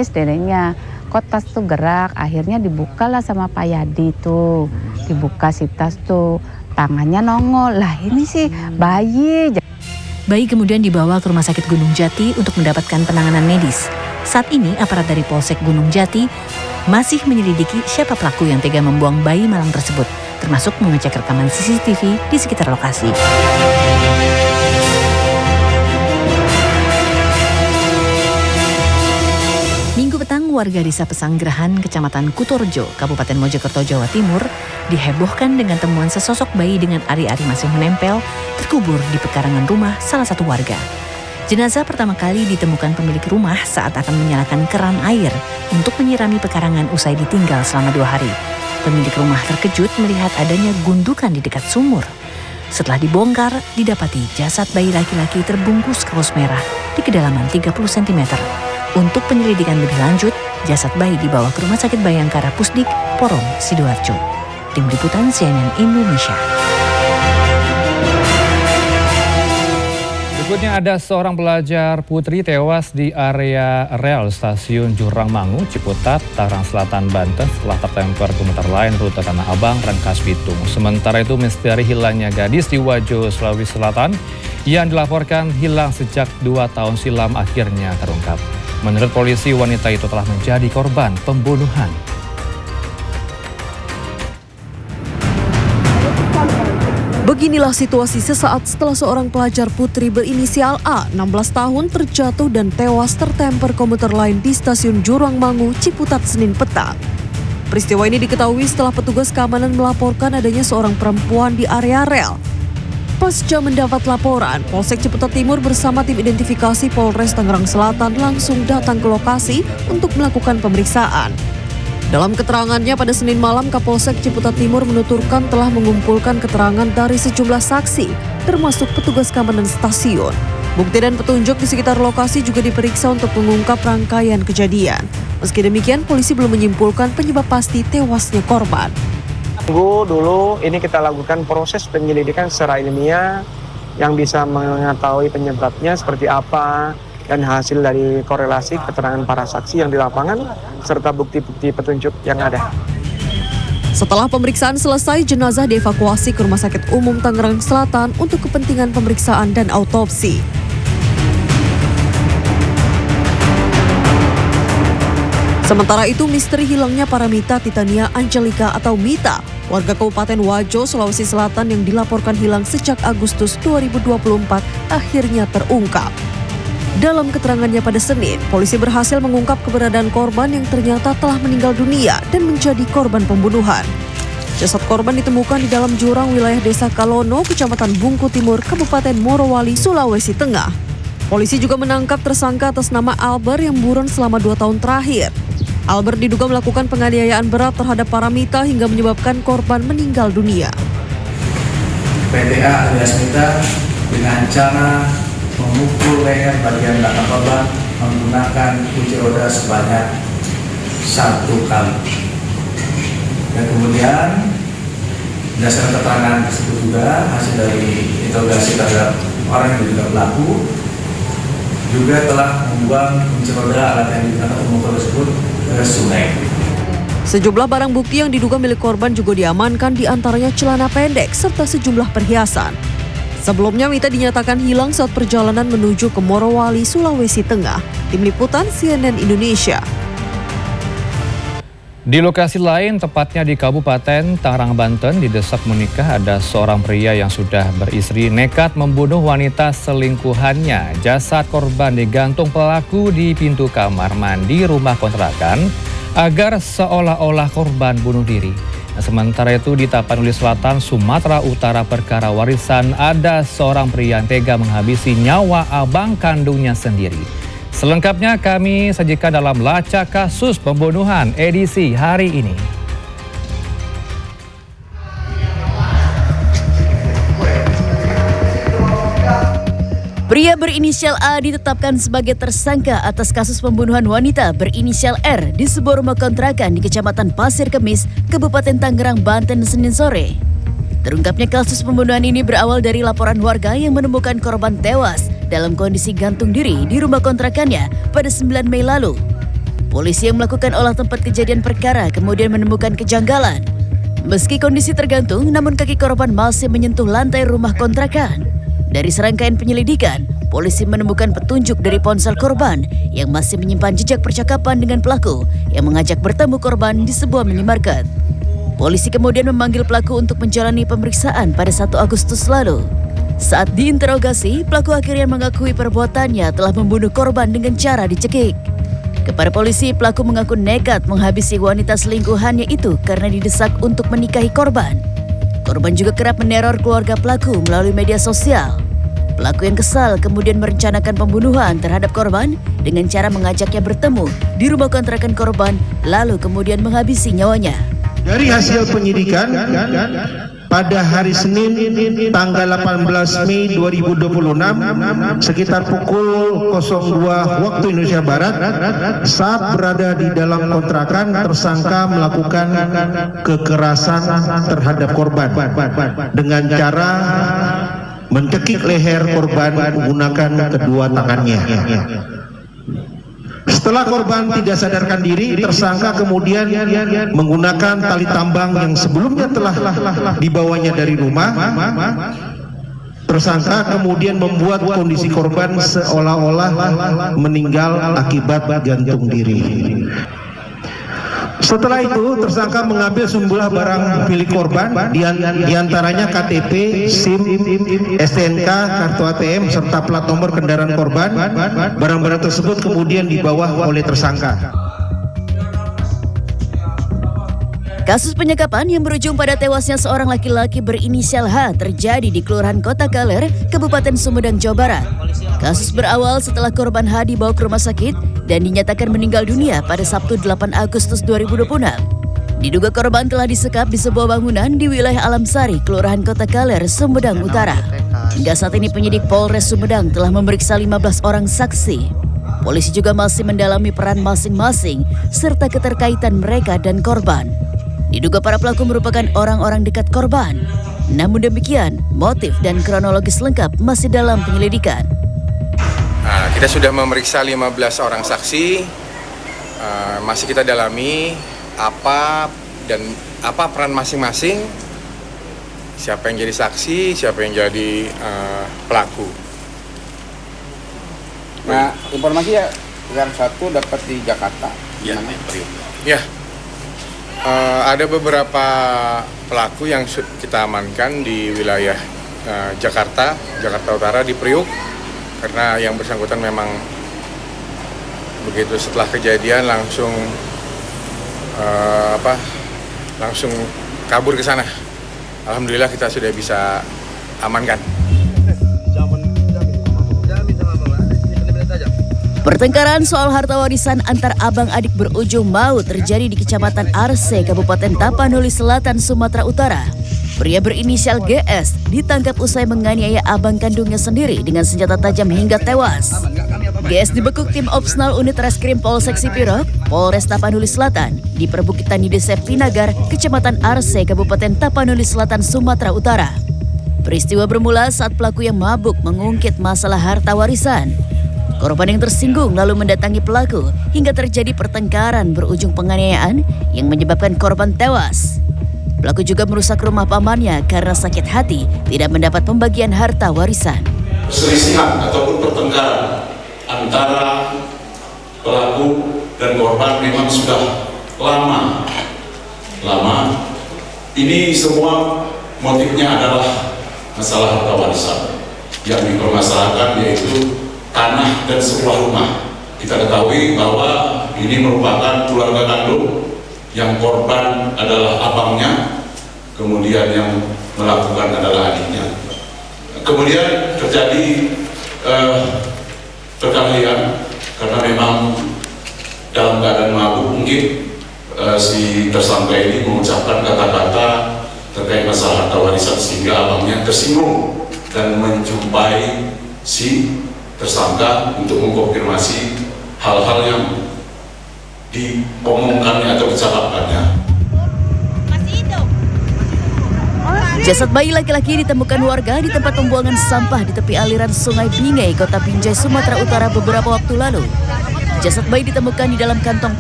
nangis dedeknya. Kok tas tuh gerak, akhirnya dibukalah sama Pak Yadi tuh. Dibuka si tas tuh, tangannya nongol. Lah ini sih bayi. Bayi kemudian dibawa ke Rumah Sakit Gunung Jati untuk mendapatkan penanganan medis. Saat ini aparat dari Polsek Gunung Jati masih menyelidiki siapa pelaku yang tega membuang bayi malang tersebut, termasuk mengecek rekaman CCTV di sekitar lokasi. Minggu petang, warga Desa Pesanggerahan, Kecamatan Kutorjo, Kabupaten Mojokerto, Jawa Timur, dihebohkan dengan temuan sesosok bayi dengan ari-ari masih menempel terkubur di pekarangan rumah salah satu warga. Jenazah pertama kali ditemukan pemilik rumah saat akan menyalakan keran air untuk menyirami pekarangan usai ditinggal selama 2 hari. Pemilik rumah terkejut melihat adanya gundukan di dekat sumur. Setelah dibongkar, didapati jasad bayi laki-laki terbungkus kaos merah di kedalaman 30 cm. Untuk penyelidikan lebih lanjut, jasad bayi dibawa ke Rumah Sakit Bayangkara Pusdik, Porong, Sidoarjo. Tim Liputan CNN Indonesia. Berikutnya ada seorang pelajar putri tewas di area rel stasiun Jurangmangu, Ciputat, Tangerang Selatan, Banten setelah tertemper komuter lain rute Tanah Abang, Rangkas Bitung. Sementara itu misteri hilangnya gadis di Wajo, Sulawesi Selatan yang dilaporkan hilang sejak 2 tahun silam akhirnya terungkap. Menurut polisi, wanita itu telah menjadi korban pembunuhan. Beginilah situasi sesaat setelah seorang pelajar putri berinisial A, 16 tahun, terjatuh dan tewas tertemper komuter lain di stasiun Jurangmangu, Ciputat, Senin petang. Peristiwa ini diketahui setelah petugas keamanan melaporkan adanya seorang perempuan di area rel. Pasca mendapat laporan, Polsek Ciputat Timur bersama tim identifikasi Polres Tangerang Selatan langsung datang ke lokasi untuk melakukan pemeriksaan. Dalam keterangannya pada Senin malam, Kapolsek Ciputat Timur menuturkan telah mengumpulkan keterangan dari sejumlah saksi, termasuk petugas keamanan stasiun. Bukti dan petunjuk di sekitar lokasi juga diperiksa untuk mengungkap rangkaian kejadian. Meski demikian, polisi belum menyimpulkan penyebab pasti tewasnya korban. Dulu ini kita lakukan proses penyelidikan secara ilmiah yang bisa mengetahui penyebabnya seperti apa dan hasil dari korelasi keterangan para saksi yang di lapangan serta bukti-bukti petunjuk yang ada. Setelah pemeriksaan selesai, jenazah dievakuasi ke Rumah Sakit Umum Tangerang Selatan untuk kepentingan pemeriksaan dan autopsi. Sementara itu, misteri hilangnya Paramita Titania Angelika atau Mita, warga Kabupaten Wajo, Sulawesi Selatan yang dilaporkan hilang sejak Agustus 2024 akhirnya terungkap. Dalam keterangannya pada Senin, polisi berhasil mengungkap keberadaan korban yang ternyata telah meninggal dunia dan menjadi korban pembunuhan. Jasad korban ditemukan di dalam jurang wilayah Desa Kalono, Kecamatan Bungku Timur, Kabupaten Morowali, Sulawesi Tengah. Polisi juga menangkap tersangka atas nama Albert yang buron selama 2 tahun terakhir. Albert diduga melakukan penganiayaan berat terhadap Paramita hingga menyebabkan korban meninggal dunia. PTA alias Mita dengan cara memukul leher bagian belakang korban menggunakan kunci roda sebanyak 1 kali. Dan kemudian berdasarkan keterangan tersebut juga hasil dari interogasi terhadap orang yang diduga pelaku juga telah membuang kunci roda alat yang digunakan untuk memukul tersebut ke sungai. Sejumlah barang bukti yang diduga milik korban juga diamankan, di antaranya celana pendek serta sejumlah perhiasan. Sebelumnya Mita dinyatakan hilang saat perjalanan menuju ke Morowali, Sulawesi Tengah. Tim Liputan CNN Indonesia. Di lokasi lain, tepatnya di Kabupaten Tangerang, Banten, didesak menikah ada seorang pria yang sudah beristri nekat membunuh wanita selingkuhannya. Jasad korban digantung pelaku di pintu kamar mandi rumah kontrakan agar seolah-olah korban bunuh diri. Nah, sementara itu di Tapanuli Selatan, Sumatera Utara, perkara warisan ada seorang pria yang tega menghabisi nyawa abang kandungnya sendiri. Selengkapnya kami sajikan dalam Lacak Kasus Pembunuhan edisi hari ini. Pria berinisial A ditetapkan sebagai tersangka atas kasus pembunuhan wanita berinisial R di sebuah rumah kontrakan di Kecamatan Pasir Kemis, Kabupaten Tangerang, Banten, Senin sore. Terungkapnya kasus pembunuhan ini berawal dari laporan warga yang menemukan korban tewas dalam kondisi gantung diri di rumah kontrakannya pada 9 Mei lalu. Polisi yang melakukan olah tempat kejadian perkara kemudian menemukan kejanggalan. Meski kondisi tergantung, namun kaki korban masih menyentuh lantai rumah kontrakan. Dari serangkaian penyelidikan, polisi menemukan petunjuk dari ponsel korban yang masih menyimpan jejak percakapan dengan pelaku yang mengajak bertemu korban di sebuah minimarket. Polisi kemudian memanggil pelaku untuk menjalani pemeriksaan pada 1 Agustus lalu. Saat diinterogasi, pelaku akhirnya mengakui perbuatannya telah membunuh korban dengan cara dicekik. Kepada polisi, pelaku mengaku nekat menghabisi wanita selingkuhannya itu karena didesak untuk menikahi korban. Korban juga kerap meneror keluarga pelaku melalui media sosial. Pelaku yang kesal kemudian merencanakan pembunuhan terhadap korban dengan cara mengajaknya bertemu di rumah kontrakan korban, lalu kemudian menghabisi nyawanya. Dari hasil penyidikan, pada hari Senin tanggal 18 Mei 2026 sekitar pukul 02 waktu Indonesia Barat, saat berada di dalam kontrakan, tersangka melakukan kekerasan terhadap korban dengan cara mencekik leher korban menggunakan kedua tangannya. Setelah korban tidak sadarkan diri, tersangka kemudian menggunakan tali tambang yang sebelumnya telah dibawanya dari rumah. Tersangka kemudian membuat kondisi korban seolah-olah meninggal akibat gantung diri. Setelah itu, tersangka mengambil sejumlah barang milik korban, diantaranya KTP, SIM, STNK, kartu ATM, serta plat nomor kendaraan korban. Barang-barang tersebut kemudian dibawa oleh tersangka. Kasus penyekapan yang berujung pada tewasnya seorang laki-laki berinisial H terjadi di Kelurahan Kota Kaler, Kabupaten Sumedang, Jawa Barat. Kasus berawal setelah korban H dibawa ke rumah sakit dan dinyatakan meninggal dunia pada Sabtu 8 Agustus 2026. Diduga korban telah disekap di sebuah bangunan di wilayah Alam Sari, Kelurahan Kota Kaler, Sumedang Utara. Hingga saat ini penyidik Polres Sumedang telah memeriksa 15 orang saksi. Polisi juga masih mendalami peran masing-masing serta keterkaitan mereka dan korban. Diduga para pelaku merupakan orang-orang dekat korban. Namun demikian, motif dan kronologis lengkap masih dalam penyelidikan. Kita sudah memeriksa 15 orang saksi, masih kita dalami apa peran masing-masing, siapa yang jadi saksi, siapa yang jadi pelaku. Nah, informasi ya, yang satu dapat di Jakarta. Ya, ya. Ada beberapa pelaku yang kita amankan di wilayah Jakarta Utara di Priuk, karena yang bersangkutan memang begitu setelah kejadian langsung kabur ke sana. Alhamdulillah kita sudah bisa amankan. Pertengkaran soal harta warisan antar abang adik berujung maut terjadi di Kecamatan Arse, Kabupaten Tapanuli Selatan, Sumatera Utara. Pria berinisial GS ditangkap usai menganiaya abang kandungnya sendiri dengan senjata tajam hingga tewas. GS dibekuk tim Opsnal Unit Reskrim Polsek Sipirok, Polres Tapanuli Selatan di perbukitan di Desa Pinagar, Kecamatan Arse, Kabupaten Tapanuli Selatan, Sumatera Utara. Peristiwa bermula saat pelaku yang mabuk mengungkit masalah harta warisan. Korban yang tersinggung lalu mendatangi pelaku hingga terjadi pertengkaran berujung penganiayaan yang menyebabkan korban tewas. Pelaku juga merusak rumah pamannya karena sakit hati tidak mendapat pembagian harta warisan. Perselisihan ataupun pertengkaran antara pelaku dan korban memang sudah lama. Ini semua motifnya adalah masalah harta warisan yang dipermasalahkan, yaitu tanah dan sebuah rumah. Kita ketahui bahwa ini merupakan keluarga kandung, yang korban adalah abangnya, kemudian yang melakukan adalah adiknya. Kemudian terjadi perkelahian karena memang dalam keadaan mabuk mungkin si tersangka ini mengucapkan kata-kata terkait masalah harta warisan sehingga abangnya tersinggung dan menjumpai si tersangka untuk mengkonfirmasi hal-hal yang diomongkannya atau dicakapkannya. Jasad bayi laki-laki ditemukan warga di tempat pembuangan sampah di tepi aliran Sungai Bingai, Kota Binjai, Sumatera Utara beberapa waktu lalu. Jasad bayi ditemukan di dalam kantong